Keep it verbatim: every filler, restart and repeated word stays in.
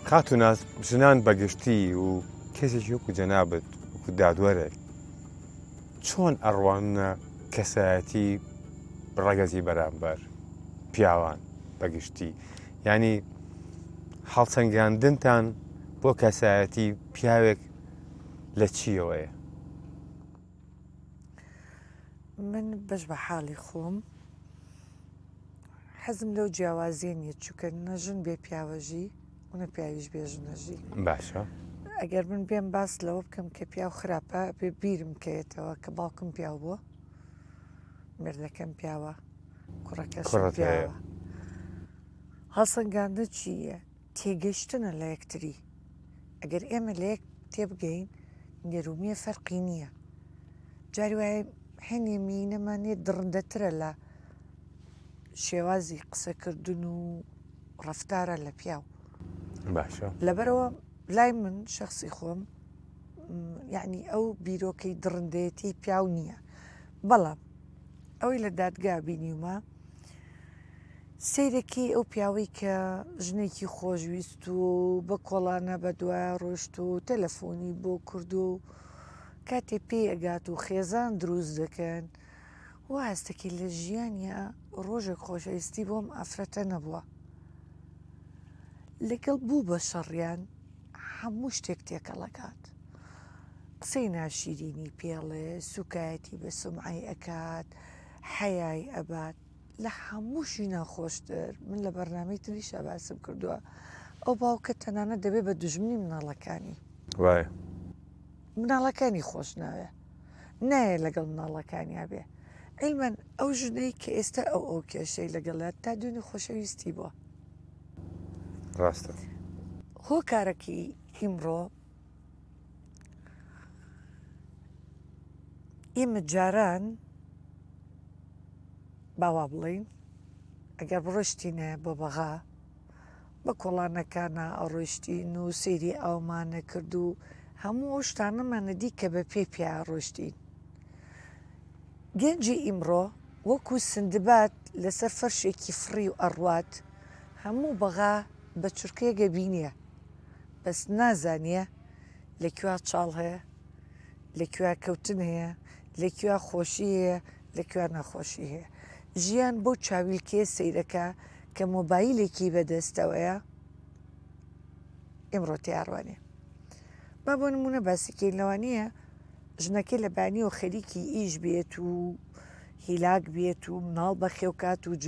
خاتونە ژنان بەگشتی و کەسێکی وەکو جەنابەت وەکو دادوەرێک چۆن ئەڕوانە کەسایەتی ڕەگەزی بەرامبەر پیاوان بەگشتی، ینی هەڵسەنگاندنتان بۆ کەسایەتی پیاوێک لە چیەوەیە؟ من بەش بە حاڵی خۆم حەزم لەو جیاوازیە نیە، چونکە نەژن بێ پیاوەژی و نە پیاویش بێ ژنەژی. باشە. ئەگەر من بێم باس لەوە بکەم کە پیاو خراپە بێ بیرم کەوێتەوە کە باوکم پیاو بووە، مردەکەم پیاوە، کوڕەکەشم پیاوە. هەڵسەنگاندن چییە؟ تێگەیشتنە لە یەکتری. ئەگەر ئێمە لە یەک تێبگەین نێرومیە فەرقی نییە. جاری وایە هەنێ مینەمانێ دڕندەترە لە شێوازی قسەکردن و ڕەفتارە لە پیاو. باشە. لەبەرەوە لای من شخصی خۆم یعنی ئەو بیرۆکەی دڕندەتی پیاو نییە. بەڵام ئەوەی لە دادگا بینیومە سیرەکی ئەو پیاوەی کە ژنێکی خۆشویست و بە کۆڵانە بە دوای ڕۆشت و تەلەفۆنی بۆ کرد و کاتێ پێی ئەگات و خێزان دروست دەکەن و هەستێکی لە ژیانە ڕۆژێک خۆشەویستی بۆم ئافرەتە نەبووە. لەگەڵ بوو بە شەڕیان هەموو شتێک تێکەڵەکات، قسەی ناشیرینی پێڵێ، سوکایەتی بە سمعی ئەکات، حەیای ئەبات، لە هەمووشی ناخۆشتر. من لە بەرنامەی تریشە باسم کردووە ئەو باوکە تەنانەت دەبێت بە دوژمنی مناڵەکانی وای مناڵەکانی خۆش ناوێ نایە لەگەڵ مناڵەکانیا بێ. ئەیمەن ئەو ژنەی کە ئێستا ئەو ئەو کێشەی لەگەڵات تا دوێنێ خۆشەویستی بووە. ڕاستە. هۆکارەکی ئیمڕۆ ئێمە جاران باوا بڵین ئەگەر بڕۆشتینە بۆ بەغا بە کۆڵانەکانە ئەڕۆشتین و سەیری ئاومانە کرد و هەموو ئەو شتانەمانە دی کە بە پێ پیا ڕۆشتین. گەنجی ئیمڕۆ وەکو سندبات لەسەر فەرشێکی فڕی و ئەڕوات هەموو بەغا بە چورکەیەگە بینیە، بەس نازانیە لەکوێ چاڵ هەیە، لەکوێ کەوتن هەیە، لەکوێ خۆشی هەیە، لەکوێ نەخۆشی هەیە. ژیان بۆ چاویلکێ سەیرەکە کە مۆبایلێکی بەدەستەوەیە ئێمڕۆ تیاڕوانێ. با بۆ نمونە باسیکەین لەوانەیە ژنەکە لە بانی و خەریکی ئیش بێت و هیلاک بێت و مناڵ بەخێوکات و